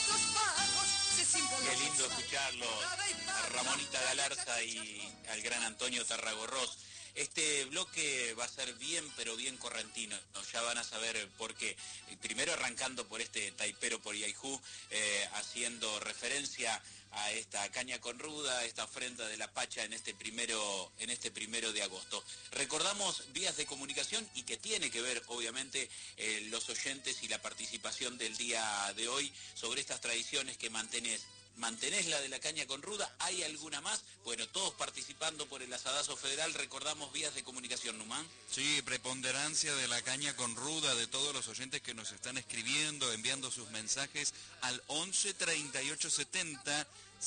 Qué lindo escucharlo, a Ramonita Galarza y al gran Antonio Tarragorros. Este bloque va a ser bien, pero bien correntino, ¿no? Ya van a saber por qué. Primero arrancando por este taipero por Yaijú, haciendo referencia a esta caña con ruda, esta ofrenda de la Pacha en este primero de agosto. Recordamos vías de comunicación y que tiene que ver, obviamente, los oyentes y la participación del día de hoy sobre estas tradiciones que mantenés la de la caña con ruda. ¿Hay alguna más? Bueno, todos participando por el asadazo federal. Recordamos vías de comunicación, Numán. Sí, preponderancia de la caña con ruda, de todos los oyentes que nos están escribiendo, enviando sus mensajes al 11 38 70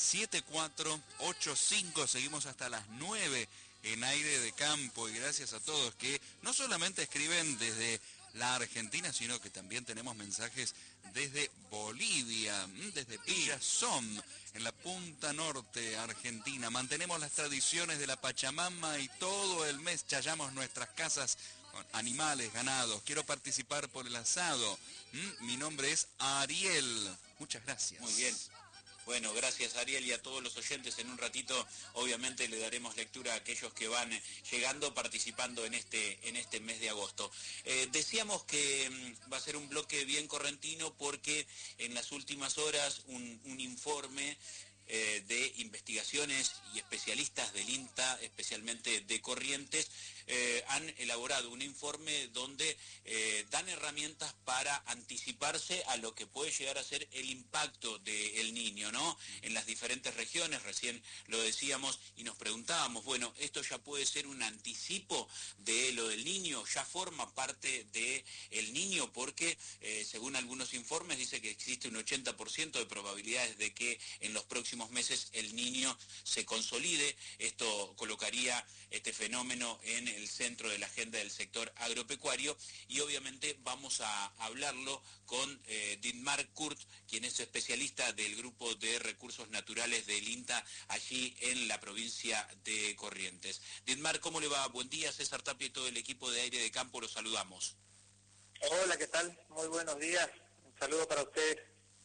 7485. Seguimos hasta las 9 en Aire de Campo, y gracias a todos que no solamente escriben desde la Argentina, sino que también tenemos mensajes desde Bolivia, desde Pillasón, en la punta norte argentina. Mantenemos las tradiciones de la Pachamama y todo el mes chayamos nuestras casas con animales, ganados. Quiero participar por el asado. Mi nombre es Ariel. Muchas gracias. Muy bien. Bueno, gracias Ariel y a todos los oyentes. En un ratito obviamente le daremos lectura a aquellos que van llegando, participando en este mes de agosto. Decíamos que va a ser un bloque bien correntino porque en las últimas horas un informe de investigaciones y especialistas del INTA, especialmente de Corrientes, han elaborado un informe donde dan herramientas para anticiparse a lo que puede llegar a ser el impacto del Niño, ¿no? En las diferentes regiones, recién lo decíamos y nos preguntábamos, bueno, esto ya puede ser un anticipo de lo del Niño, ya forma parte del Niño, porque según algunos informes dice que existe un 80% de probabilidades de que en los próximos meses el Niño se consolide. Esto colocaría este fenómeno en el centro de la agenda del sector agropecuario, y obviamente vamos a hablarlo con Dietmar Kurt, quien es especialista del Grupo de Recursos Naturales del INTA allí en la provincia de Corrientes. Dietmar, ¿cómo le va? Buen día, César Tapia y todo el equipo de Aire de Campo, los saludamos. Hola, ¿qué tal? Muy buenos días. Un saludo para ustedes.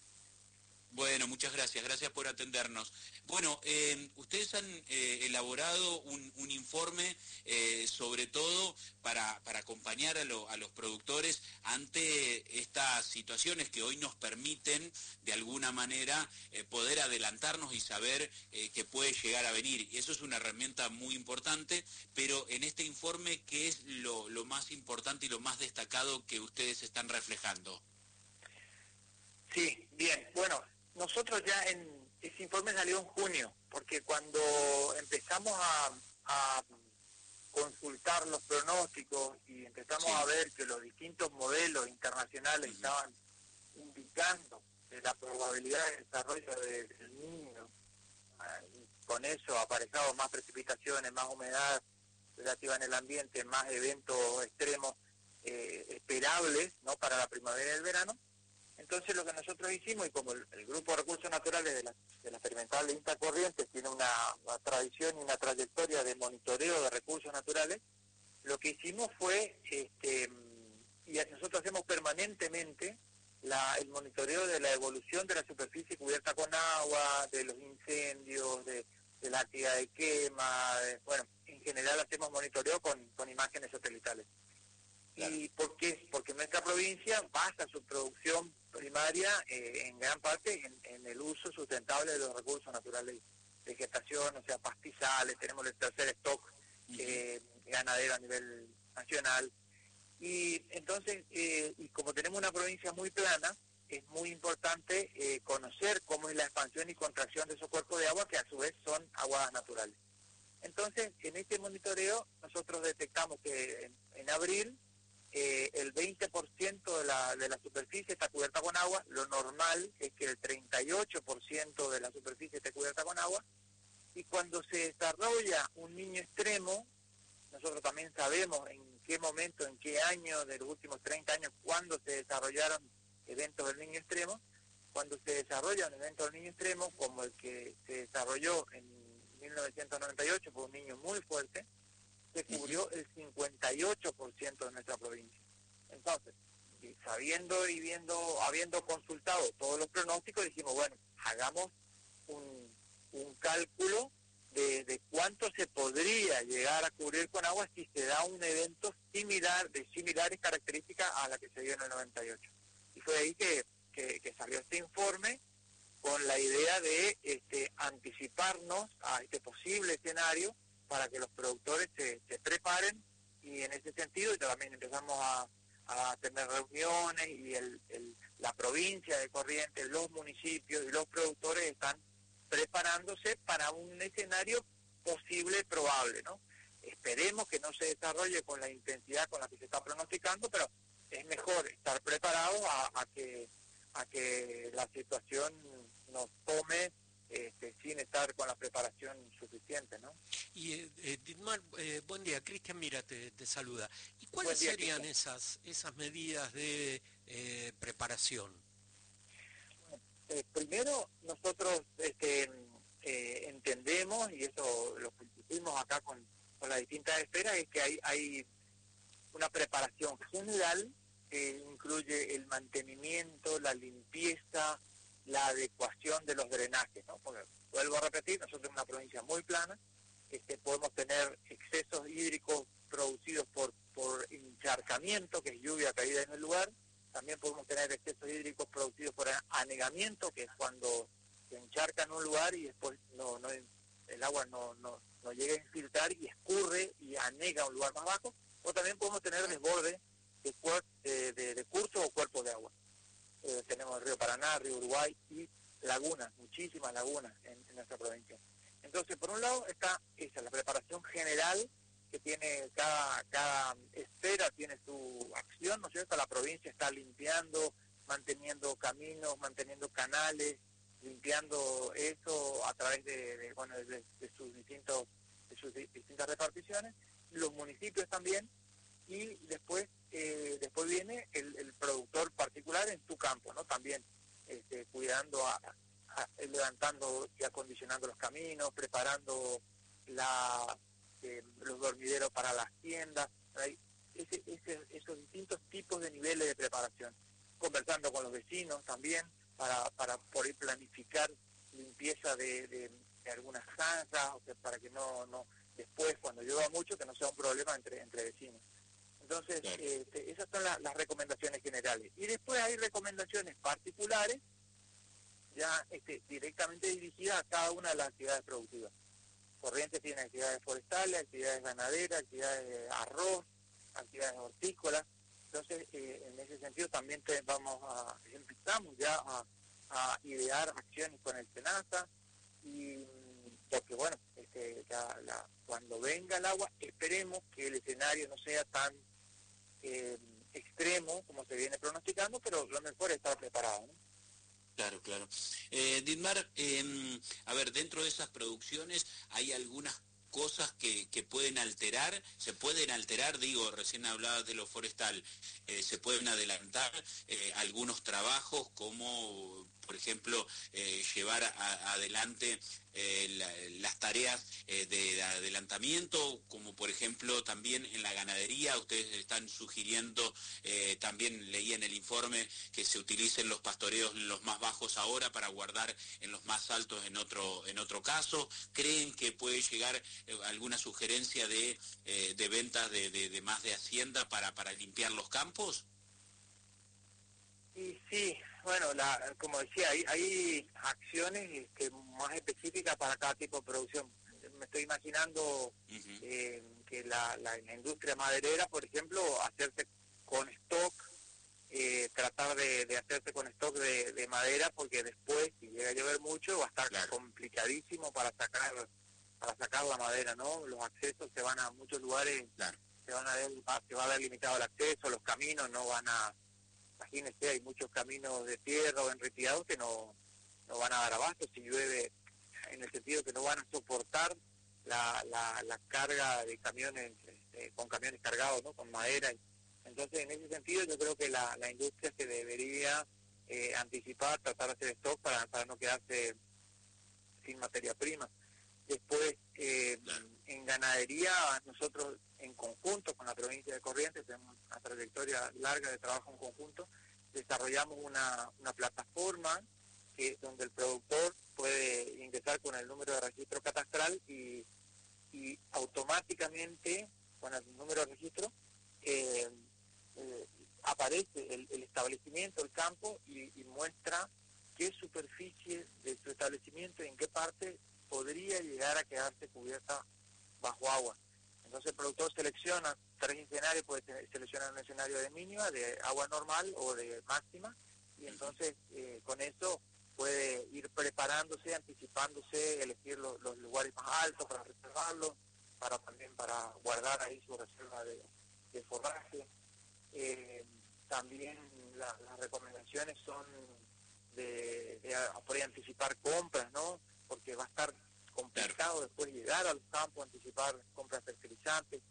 Bueno, muchas gracias por atendernos. Bueno, ustedes han elaborado un informe sobre todo para acompañar a los productores ante estas situaciones que hoy nos permiten de alguna manera poder adelantarnos y saber que puede llegar a venir. Y eso es una herramienta muy importante, pero en este informe, ¿qué es lo más importante y lo más destacado que ustedes están reflejando? Sí, bien. Bueno, nosotros ya ese informe salió en junio, porque cuando empezamos a consultar los pronósticos y empezamos a ver que los distintos modelos internacionales estaban indicando la probabilidad de desarrollo del niño, y con eso aparejado más precipitaciones, más humedad relativa en el ambiente, más eventos extremos esperables, ¿no?, para la primavera y el verano. Entonces lo que nosotros hicimos, y como el Grupo de Recursos Naturales de la experimental de INTA Corrientes tiene una tradición y una trayectoria de monitoreo de recursos naturales, lo que hicimos fue, y nosotros hacemos permanentemente el monitoreo de la evolución de la superficie cubierta con agua, de los incendios, de la actividad de quema, bueno, en general hacemos monitoreo con imágenes satelitales. Claro. ¿Y por qué? Porque nuestra provincia basa su producción primaria en gran parte en el uso sustentable de los recursos naturales, vegetación, o sea, pastizales, tenemos el tercer stock ganadero a nivel nacional, y entonces, y como tenemos una provincia muy plana, es muy importante conocer cómo es la expansión y contracción de esos cuerpos de agua, que a su vez son aguas naturales. Entonces, en este monitoreo nosotros detectamos que en abril el 20% de la superficie está cubierta con agua. Lo normal es que el 38% de la superficie esté cubierta con agua, y cuando se desarrolla un niño extremo, nosotros también sabemos en qué momento, en qué año de los últimos 30 años, cuándo se desarrollaron eventos del niño extremo. Cuando se desarrolla un evento del niño extremo, como el que se desarrolló en 1998, fue un niño muy fuerte, se cubrió el 58% de nuestra provincia. Entonces, habiendo consultado todos los pronósticos, dijimos, bueno, hagamos un cálculo de cuánto se podría llegar a cubrir con agua si se da un evento similar, de similares características a la que se dio en el 98. Y fue ahí que salió este informe con la idea de anticiparnos a este posible escenario para que los productores se preparen, y en ese sentido también empezamos a tener reuniones, y la provincia de Corrientes, los municipios y los productores están preparándose para un escenario posible, probable, ¿no? Esperemos que no se desarrolle con la intensidad con la que se está pronosticando, pero es mejor estar preparado a que la situación nos tome sin estar con la preparación suficiente, ¿no? Y Dietmar, buen día, Cristian Mira te saluda. ¿Y cuáles Buen día, serían Cristian. esas medidas de preparación? Primero, nosotros entendemos, y eso lo pusimos acá con las distintas esferas, es que hay una preparación general que incluye el mantenimiento, la limpieza, la adecuación de los drenajes, ¿no? Porque, vuelvo a repetir, nosotros en una provincia muy plana, podemos tener excesos hídricos producidos por encharcamiento, que es lluvia caída en el lugar. También podemos tener excesos hídricos producidos por anegamiento, que es cuando se encharca en un lugar y después el agua no llega a infiltrar y escurre y anega a un lugar más bajo. O también podemos tener desborde de cursos o cuerpos de agua. Tenemos el río Paraná, río Uruguay y lagunas, muchísimas lagunas en nuestra provincia. Entonces, por un lado está esa, la preparación general, que tiene cada esfera tiene su acción, ¿no es cierto? La provincia está limpiando, manteniendo caminos, manteniendo canales, limpiando eso a través de sus distintas reparticiones, los municipios también, y después viene el productor particular en su campo, ¿no? También cuidando, levantando y acondicionando los caminos, preparando los dormideros para las tiendas. Hay esos distintos tipos de niveles de preparación, conversando con los vecinos también para poder planificar limpieza de algunas zanjas, o sea, para que no después, cuando llueva mucho, que no sea un problema entre vecinos. Entonces, claro. Esas son las recomendaciones generales. Y después hay recomendaciones particulares, ya directamente dirigidas a cada una de las actividades productivas. Corrientes tiene actividades forestales, actividades ganaderas, actividades de arroz, actividades hortícolas. Entonces, en ese sentido también empezamos ya a idear acciones con el SENASA, y porque bueno, cuando venga el agua, esperemos que el escenario no sea tan extremo como se viene pronosticando, pero lo mejor es estar preparado, ¿no? Claro, claro. Dietmar, a ver, dentro de esas producciones hay algunas cosas que pueden alterar, se pueden alterar, digo, recién hablabas de lo forestal, se pueden adelantar algunos trabajos como, por ejemplo, llevar adelante las tareas de adelantamiento, como por ejemplo también en la ganadería, ustedes están sugiriendo, también leí en el informe, que se utilicen los pastoreos en los más bajos ahora para guardar en los más altos en otro caso. ¿Creen que puede llegar alguna sugerencia de ventas de más de hacienda para limpiar los campos? Y sí, bueno, como decía, hay acciones más específicas para cada tipo de producción. Me estoy imaginando que la industria maderera, por ejemplo, hacerse con stock, tratar de hacerse con stock de madera, porque después, si llega a llover mucho, va a estar claro, complicadísimo para sacar la madera, ¿no? Los accesos se van a muchos lugares, claro. se va a ver limitado el acceso, los caminos no van a... Imagínense, hay muchos caminos de tierra o enritillados que no van a dar abasto si llueve, en el sentido que no van a soportar la carga de camiones, con camiones cargados, ¿no? Con madera. Entonces, en ese sentido, yo creo que la industria se debería anticipar, tratar de hacer stock para no quedarse sin materia prima. Después, Claro. en ganadería, nosotros en conjunto con la provincia de Corrientes tenemos una trayectoria larga de trabajo en conjunto, desarrollamos una plataforma donde el productor puede ingresar con el número de registro catastral y automáticamente con el número de registro aparece el establecimiento, el campo y muestra qué superficie de su establecimiento y en qué parte podría llegar a quedarse cubierta bajo agua. Entonces el productor selecciona 3 escenarios, puede seleccionar un escenario de mínima, de agua normal o de máxima, y entonces con eso puede ir preparándose, anticipándose, elegir los lugares más altos para reservarlos, también para guardar ahí su reserva de forraje. También las recomendaciones son de poder anticipar compras, ¿no? Porque va a estar complicado después llegar a los campos, anticipar compras fertilizantes.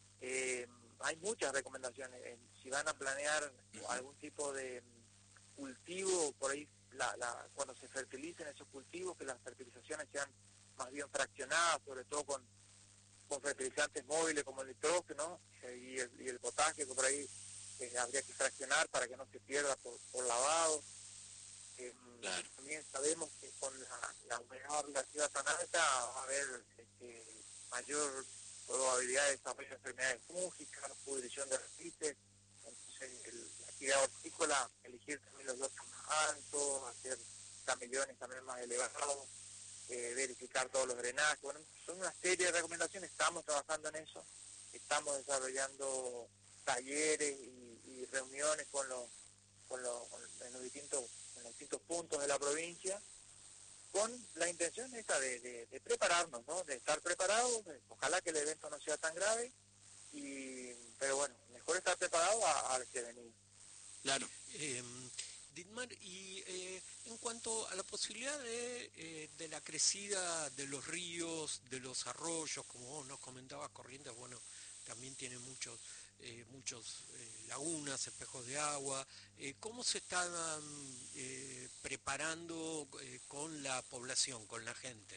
Hay muchas recomendaciones. Si van a planear algún tipo de cultivo, por ahí cuando se fertilicen esos cultivos, que las fertilizaciones sean más bien fraccionadas, sobre todo con fertilizantes móviles como el nitrógeno y el potasio, que por ahí habría que fraccionar para que no se pierda por lavado. Claro. También sabemos que con la humedad relativa tan alta va a haber mayor probabilidad de desarrollo de enfermedades fúngicas, pudrición de raíces. Entonces la actividad hortícola, elegir también los lotes más altos, hacer camellones también más elevados, verificar todos los drenajes. Bueno, son una serie de recomendaciones, estamos trabajando en eso, estamos desarrollando talleres y reuniones en los distintos puntos de la provincia, con la intención esta de prepararnos, ¿no? De estar preparados, ojalá que el evento no sea tan grave, pero bueno, mejor estar preparado al que venir. Claro. Dietmar, y en cuanto a la posibilidad de la crecida de los ríos, de los arroyos, como vos nos comentabas, Corrientes, bueno, también tiene muchos lagunas, espejos de agua. ¿Cómo se están preparando con la población, con la gente?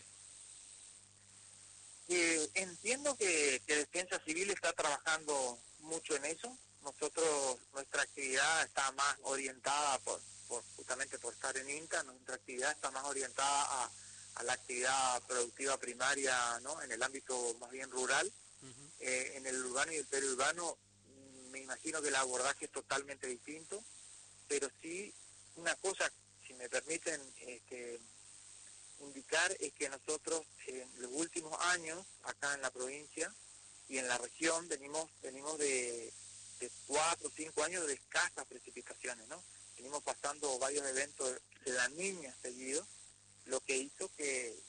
Entiendo que Defensa Civil está trabajando mucho en eso. Nuestra actividad está más orientada justamente por estar en INTA, nuestra actividad está más orientada a la actividad productiva primaria, ¿no? En el ámbito más bien rural. Uh-huh. En el urbano y el periurbano me imagino que el abordaje es totalmente distinto, pero sí una cosa, si me permiten indicar, es que nosotros en los últimos años acá en la provincia y en la región venimos de 4 o 5 años de escasas precipitaciones, ¿no? Venimos pasando varios eventos de la niña seguidos, lo que hizo que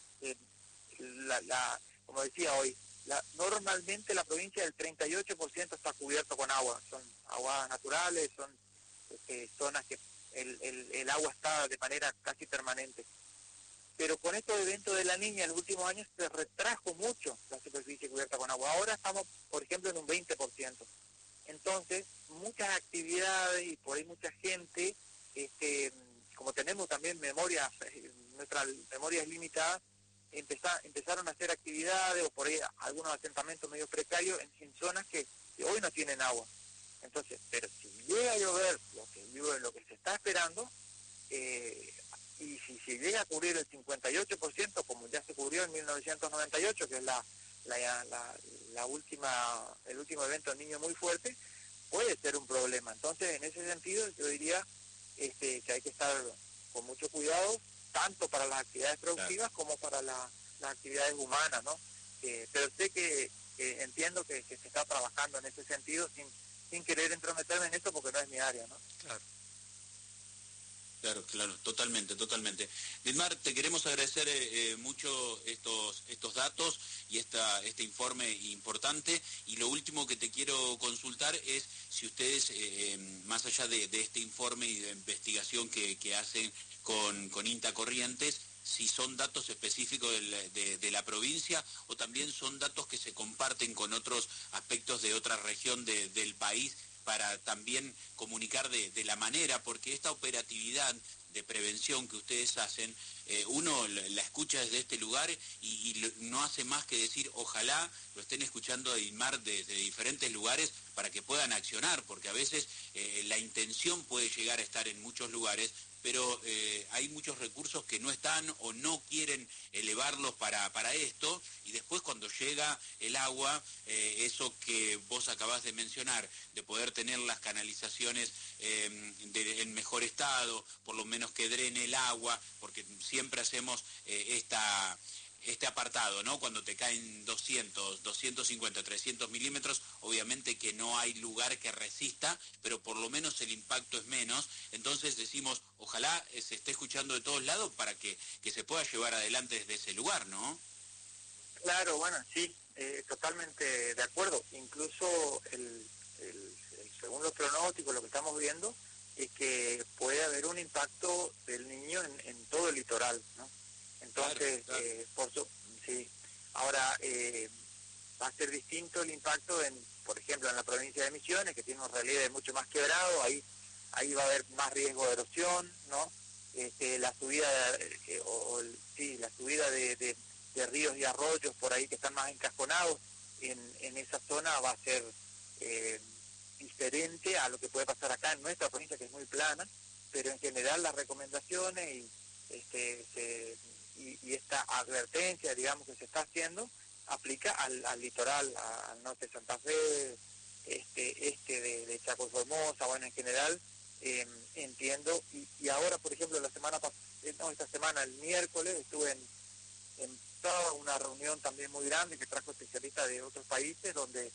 como decía hoy, normalmente la provincia del 38% está cubierto con agua, son aguas naturales, son zonas que el agua está de manera casi permanente. Pero con estos eventos de la niña en los últimos años se retrajo mucho la superficie cubierta con agua. Ahora estamos, por ejemplo, en un 20%. Entonces, muchas actividades y por ahí mucha gente, como tenemos también memoria, nuestra memoria es limitada, empezaron a hacer actividades o por ahí algunos asentamientos medio precarios en zonas que hoy no tienen agua. Entonces, pero si llega a llover lo que se está esperando, y si se llega a cubrir el 58%, como ya se cubrió en 1998, que es el último evento del niño muy fuerte, puede ser un problema. Entonces, en ese sentido, yo diría que hay que estar con mucho cuidado, tanto para las actividades productivas como para las actividades humanas, ¿no? Pero sé que entiendo que se está trabajando en ese sentido sin querer entrometerme en esto porque no es mi área, ¿no? Claro. Claro, totalmente. Dietmar, te queremos agradecer mucho estos datos y este informe importante, y lo último que te quiero consultar es si ustedes, más allá de este informe y de investigación que hacen con INTA Corrientes, si son datos específicos de la provincia o también son datos que se comparten con otros aspectos de otra región del país, para también comunicar de la manera, porque esta operatividad de prevención que ustedes hacen, uno la escucha desde este lugar y no hace más que decir, ojalá lo estén escuchando a Dilmar desde diferentes lugares para que puedan accionar, porque a veces la intención puede llegar a estar en muchos lugares, pero hay muchos recursos que no están o no quieren elevarlos para esto, y después cuando llega el agua, eso que vos acabás de mencionar, de poder tener las canalizaciones en mejor estado, por lo menos que drene el agua, porque siempre hacemos este apartado, ¿no? Cuando te caen 200, 250, 300 milímetros, obviamente que no hay lugar que resista, pero por lo menos el impacto es menos. Entonces decimos, ojalá se esté escuchando de todos lados para que se pueda llevar adelante desde ese lugar, ¿no? Claro, bueno, sí, totalmente de acuerdo. Incluso según los pronósticos, lo que estamos viendo es que puede haber un impacto del niño en todo el litoral, ¿no? Entonces, claro. Sí. Ahora, va a ser distinto el impacto por ejemplo, en la provincia de Misiones, que tiene un relieve mucho más quebrado, ahí va a haber más riesgo de erosión, ¿no? La subida, la subida de ríos y arroyos por ahí que están más encasconados en esa zona va a ser diferente a lo que puede pasar acá en nuestra provincia, que es muy plana, pero en general las recomendaciones y esta advertencia, digamos, que se está haciendo, aplica al litoral, al norte de Santa Fe, de Chaco y Formosa, bueno, en general, entiendo. Y ahora, por ejemplo, esta semana, el miércoles, estuve en toda una reunión también muy grande que trajo especialistas de otros países, donde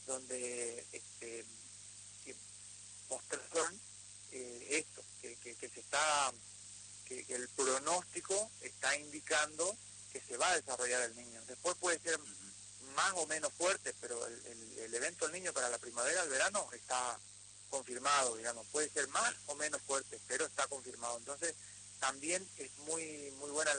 mostraron esto, que se está, que el pronóstico está indicando que se va a desarrollar el niño. Después puede ser más o menos fuerte, pero el evento del niño para la primavera, el verano, está confirmado, digamos. Puede ser más o menos fuerte, pero está confirmado. Entonces, también es muy buena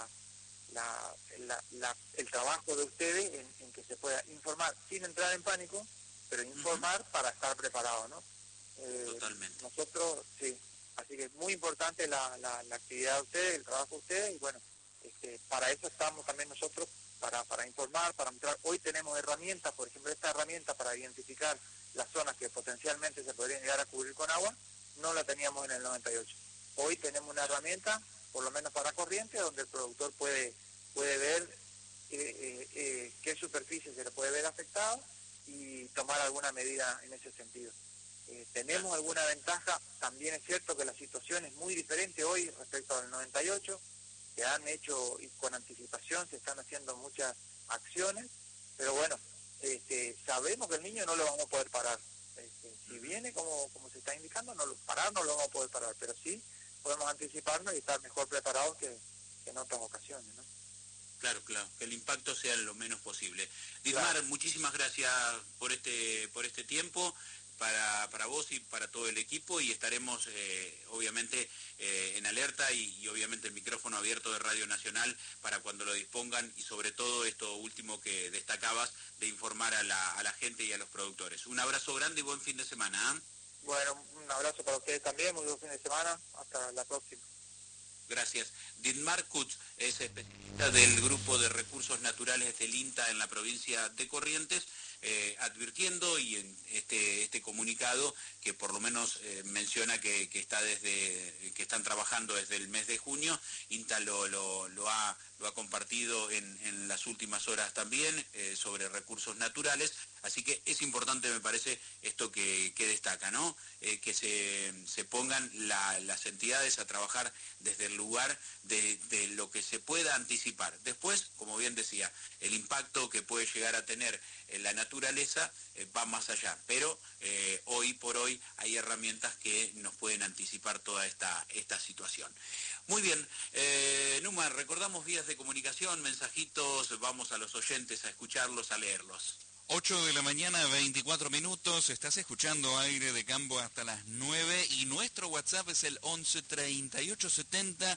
el trabajo de ustedes en que se pueda informar sin entrar en pánico, pero informar para estar preparado, ¿no? Totalmente. Nosotros, sí, así que es muy importante la actividad de ustedes, el trabajo de ustedes, y bueno, para eso estamos también nosotros, para informar, para mostrar. Hoy tenemos herramientas, por ejemplo, esta herramienta para identificar las zonas que potencialmente se podrían llegar a cubrir con agua, no la teníamos en el 98. Hoy tenemos una herramienta, por lo menos para corriente, donde el productor puede ver qué superficie se le puede ver afectado y tomar alguna medida en ese sentido. Tenemos alguna ventaja, también es cierto que la situación es muy diferente hoy respecto al 98, se han hecho y con anticipación se están haciendo muchas acciones, pero bueno, sabemos que el niño no lo vamos a poder parar. Si viene como se está indicando, no lo vamos a poder parar, pero sí podemos anticiparnos y estar mejor preparados que en otras ocasiones, ¿no? Claro, que el impacto sea lo menos posible. Dilmar, claro, muchísimas gracias por este tiempo, para vos y para todo el equipo, y estaremos obviamente en alerta y obviamente el micrófono abierto de Radio Nacional para cuando lo dispongan, y sobre todo esto último que destacabas, de informar a la gente y a los productores. Un abrazo grande y buen fin de semana, ¿eh? Bueno, un abrazo para ustedes también, muy buen fin de semana, hasta la próxima. Gracias. Dilmar Kutz es especialista del Grupo de Recursos Naturales del INTA en la provincia de Corrientes, advirtiendo y en este comunicado que por lo menos menciona que están trabajando desde el mes de junio. INTA lo ha compartido en las últimas horas también sobre recursos naturales. Así que es importante, me parece, esto que destaca, ¿no? Que se pongan las entidades a trabajar desde el lugar de lo que se pueda anticipar. Después, como bien decía, el impacto que puede llegar a tener la naturaleza va más allá, pero hoy por hoy hay herramientas que nos pueden anticipar toda esta situación. Muy bien, Numa, recordamos vías de comunicación, mensajitos, vamos a los oyentes a escucharlos, a leerlos. 8 de la mañana, 24 minutos, estás escuchando Aire de Campo hasta las 9 y nuestro WhatsApp es el 11 38 70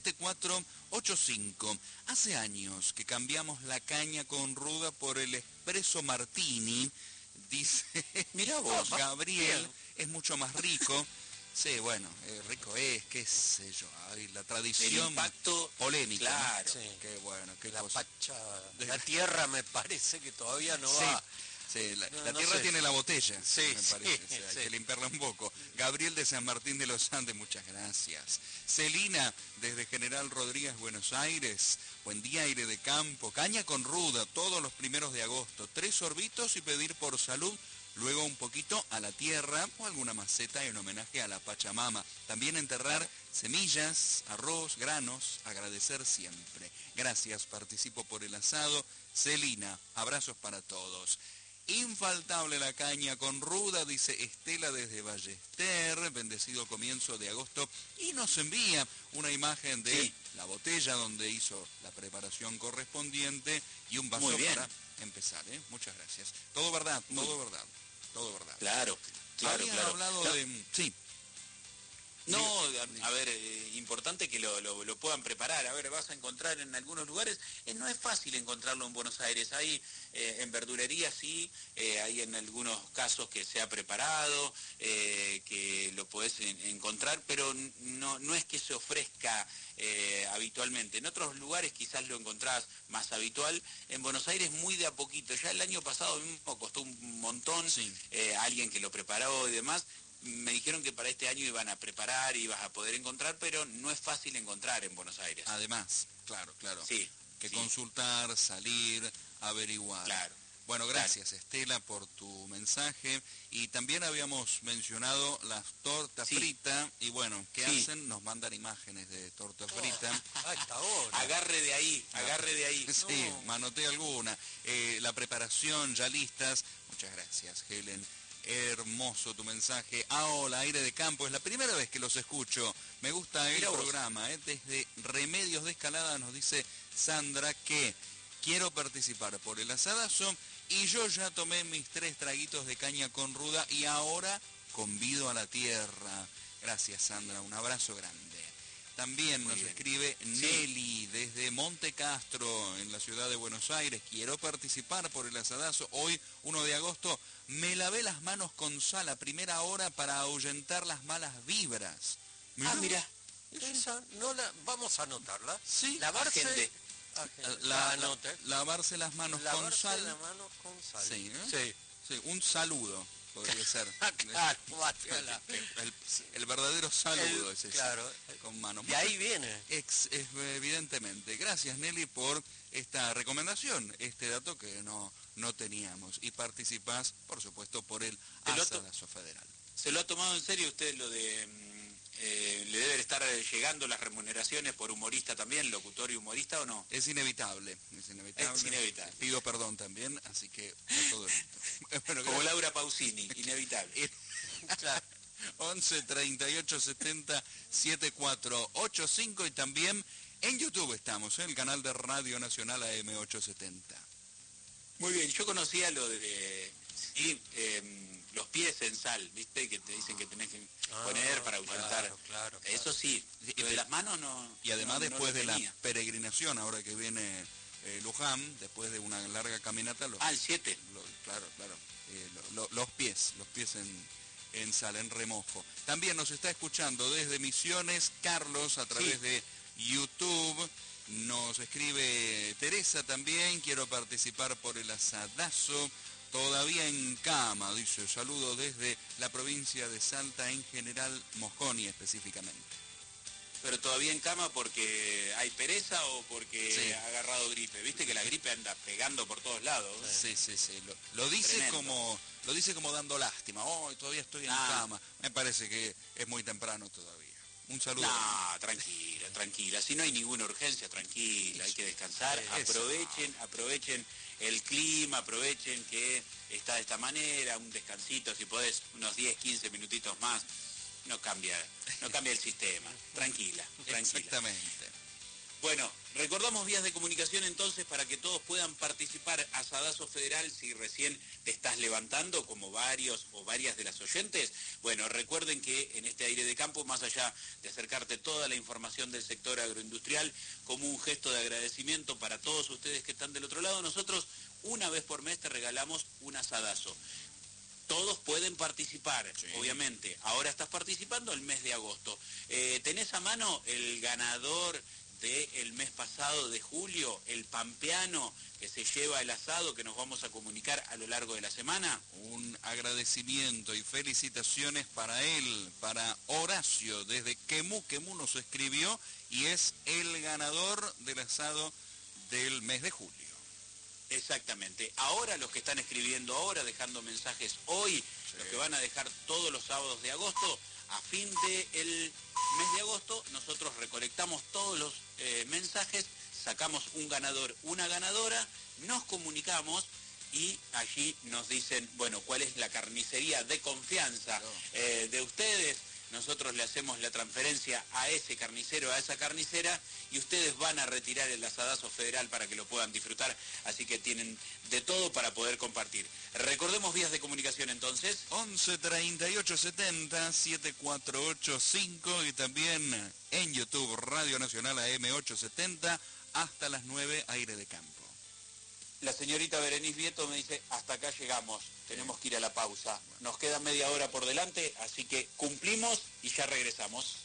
7485. Hace años que cambiamos la caña con ruda por el Espresso Martini. dice Mirá vos. Gabriel, bien. es mucho más rico. Sí, bueno, rico es, qué sé yo, ay, la El tradición impacto, polémico, ¿no? claro. Sí. Qué bueno, qué La cosa. la tierra me parece que todavía no Sí, va. sí, la No tierra sé. tiene la botella, Sí, me sí, parece, o sea, hay sí. que limpiarla un poco. Gabriel de San Martín de los Andes, muchas gracias. Celina, desde General Rodríguez, Buenos Aires, buen día, aire de campo, caña con ruda, todos los primeros de agosto, 3 sorbitos y pedir por salud, luego un poquito a la tierra o alguna maceta en homenaje a la Pachamama. También enterrar semillas, arroz, granos, agradecer siempre. Gracias, participo por el asado. Celina, abrazos para todos. Infaltable la caña con ruda, dice Estela desde Ballester, bendecido comienzo de agosto, y nos envía una imagen de Sí. la botella donde hizo la preparación correspondiente y un vaso Muy bien. para empezar, ¿eh? Muchas gracias. Todo verdad, Muy todo bien. verdad, todo verdad. Claro, claro, Habían claro. hablado No, de... Sí. No, Diga. a ver, importante que lo puedan preparar. A ver, vas a encontrar en algunos lugares, no es fácil encontrarlo en Buenos Aires. Hay en verdulería sí, hay en algunos casos que se ha preparado, que lo podés encontrar, pero no es que se ofrezca habitualmente. En otros lugares quizás lo encontrás más habitual. En Buenos Aires muy de a poquito. Ya el año pasado mismo costó un montón, Sí. alguien que lo preparó y demás. Me dijeron que para este año iban a preparar, ibas a poder encontrar, pero no es fácil encontrar en Buenos Aires. Además, claro, claro. Sí, Que sí, consultar, salir, averiguar. claro. Bueno, gracias Estela por tu mensaje. Y también habíamos mencionado las tortas Sí. fritas. Y bueno, ¿qué Sí. hacen? Nos mandan imágenes de torta frita. A esta hora. Agarre de ahí, agarre de ahí. Sí, No. manoté alguna. La preparación ya listas. Muchas gracias, Helen. Hermoso tu mensaje. Ah, hola, aire de campo. Es la primera vez que los escucho. Me gusta el Mira vos. programa. Desde Remedios de Escalada nos dice Sandra que quiero participar por el asadazo y yo ya tomé mis 3 traguitos de caña con ruda y ahora convido a la tierra. Gracias, Sandra. Un abrazo grande. También Muy nos bien. escribe Sí. Nelly desde Monte Castro, en la ciudad de Buenos Aires. Quiero participar por el asadazo. Hoy, 1 de agosto, me lavé las manos con sal a primera hora para ahuyentar las malas vibras. Ah, mira. Esa no la vamos a anotarla. Sí. Lavarse. Agende. Anote. Lavarse las manos con Lavarse sal. las manos con sal. Sí, ¿no? Sí. Sí, un saludo podría ser. Claro, Guatiola. El verdadero saludo es ese. Claro. Con manos. De ahí viene. Evidentemente. Gracias, Nelly, por esta recomendación, este dato que no teníamos. Y participás, por supuesto, por el asadazo federal. ¿Se lo ha tomado en serio usted lo de... le deben estar llegando las remuneraciones por humorista también, locutor y humorista o no? Es inevitable, es inevitable. Es inevitable. Pido perdón también, así que está todo listo. Bueno, Como gracias. Laura Pausini, inevitable. Claro. 11 38 70 74 85 y también en YouTube estamos, en el canal de Radio Nacional AM870. Muy bien, yo conocía lo de sí, los pies en sal, ¿viste? Que te dicen que tenés que poner para ahuyentar. Claro. Eso sí, lo de las manos no. Y además no después lo de la tenía. peregrinación, ahora que viene Luján, después de una larga caminata, El 7. claro, los pies en sal, en remojo. También nos está escuchando desde Misiones Carlos a través Sí. de YouTube. Nos escribe Teresa también, quiero participar por el asadazo. Todavía en cama, dice, saludo desde la provincia de Salta, en General Mosconi específicamente. Pero todavía en cama porque hay pereza o porque Sí. ha agarrado gripe. Viste que la gripe anda pegando por todos lados. Sí. Lo dice Tremendo. como dando lástima. Oh, todavía estoy en cama. Me parece que es muy temprano todavía. Un saludo. No, tranquila. Si no hay ninguna urgencia, tranquila, hay que descansar. Eso. Aprovechen el clima, aprovechen que está de esta manera, un descansito, si podés, unos 10, 15 minutitos más. No cambia el sistema. Tranquila. Exactamente. Bueno, recordamos vías de comunicación entonces para que todos puedan participar. Asadazo Federal, si recién te estás levantando, como varios o varias de las oyentes. Bueno, recuerden que en este aire de campo, más allá de acercarte toda la información del sector agroindustrial, como un gesto de agradecimiento para todos ustedes que están del otro lado, nosotros una vez por mes te regalamos un asadazo. Todos pueden participar, Sí. obviamente. Ahora estás participando el mes de agosto. ¿Tenés a mano el ganador del mes pasado de julio, el pampeano que se lleva el asado que nos vamos a comunicar a lo largo de la semana? Un agradecimiento y felicitaciones para él, para Horacio, desde Quemú. Quemú nos escribió y es el ganador del asado del mes de julio. Exactamente. Ahora los que están escribiendo ahora, dejando mensajes hoy, Sí. los que van a dejar todos los sábados de agosto, a fin del mes de agosto, nosotros recolectamos todos los mensajes, sacamos un ganador, una ganadora, nos comunicamos y allí nos dicen, bueno, cuál es la carnicería de confianza de ustedes. Nosotros le hacemos la transferencia a ese carnicero, a esa carnicera, y ustedes van a retirar el asadazo federal para que lo puedan disfrutar, así que tienen de todo para poder compartir. Recordemos vías de comunicación entonces. 11 38 70 7485 y también en YouTube Radio Nacional AM 870 hasta las 9 Aire de Campo. La señorita Berenice Vieto me dice, hasta acá llegamos, tenemos que ir a la pausa. Nos queda media hora por delante, así que cumplimos y ya regresamos.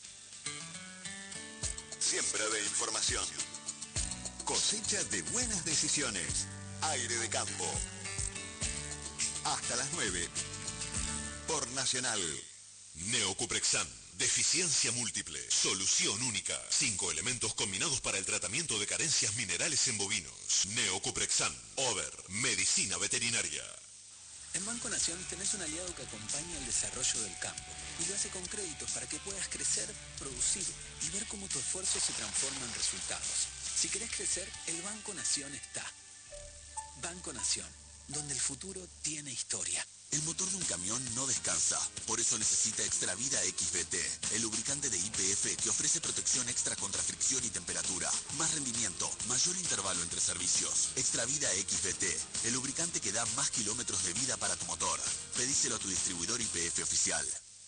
Siembra de información. Cosecha de buenas decisiones. Aire de Campo. Hasta las 9. Por Nacional. Neocuprexam. Deficiencia múltiple. Solución única. 5 elementos combinados para el tratamiento de carencias minerales en bovinos. Neocuprexam. Over. Medicina veterinaria. En Banco Nación tenés un aliado que acompaña el desarrollo del campo y lo hace con créditos para que puedas crecer, producir y ver cómo tu esfuerzo se transforma en resultados. Si querés crecer, el Banco Nación está. Banco Nación, donde el futuro tiene historia. El motor de un camión no descansa, por eso necesita Extravida XBT, el lubricante de YPF que ofrece protección extra contra fricción y temperatura, más rendimiento, mayor intervalo entre servicios. Extravida XBT, el lubricante que da más kilómetros de vida para tu motor. Pedíselo a tu distribuidor YPF oficial.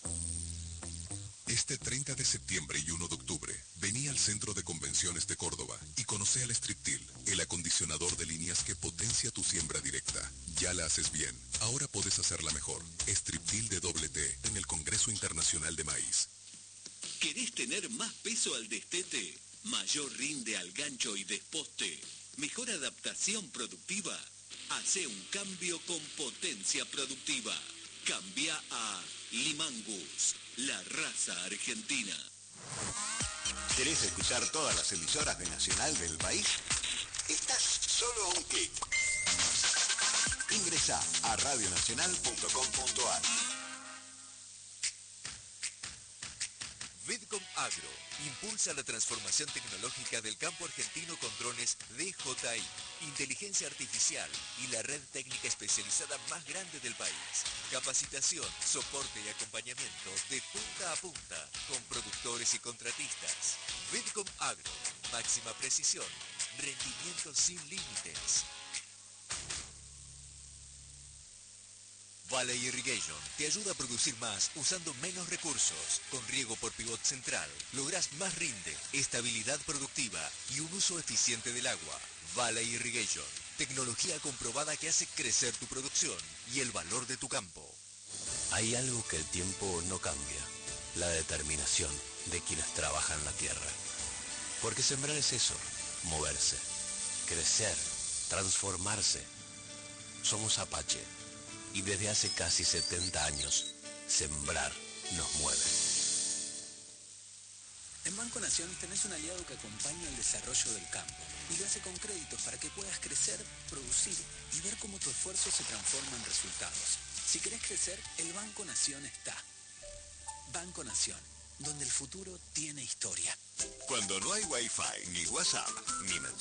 Este 30 de septiembre y 1 de octubre, vení al Centro de Convenciones de Córdoba y conoce al Striptil, el acondicionador de líneas que potencia tu siembra directa. Ya la haces bien, ahora podés hacerla mejor. Striptil de doble T en el Congreso Internacional de Maíz. ¿Querés tener más peso al destete? ¿Mayor rinde al gancho y desposte? ¿Mejor adaptación productiva? Hace un cambio con potencia productiva. Cambia a Limangus, la raza argentina. ¿Querés escuchar todas las emisoras de Nacional del país? Estás solo a un clic. Ingresa a radionacional.com.ar. Vidcom Agro impulsa la transformación tecnológica del campo argentino con drones DJI, inteligencia artificial y la red técnica especializada más grande del país. Capacitación, soporte y acompañamiento de punta a punta con productores y contratistas. Vidcom Agro, máxima precisión, rendimiento sin límites. Valley Irrigation te ayuda a producir más usando menos recursos. Con riego por pivot central, lográs más rinde, estabilidad productiva y un uso eficiente del agua. Valley Irrigation, tecnología comprobada que hace crecer tu producción y el valor de tu campo. Hay algo que el tiempo no cambia, la determinación de quienes trabajan la tierra. Porque sembrar es eso, moverse, crecer, transformarse. Somos Apache. Y desde hace casi 70 años, sembrar nos mueve. En Banco Nación tenés un aliado que acompaña el desarrollo del campo y lo hace con créditos para que puedas crecer, producir y ver cómo tu esfuerzo se transforma en resultados. Si querés crecer, el Banco Nación está. Banco Nación, donde el futuro tiene historia. Cuando no hay Wi-Fi, ni WhatsApp, ni mensajes.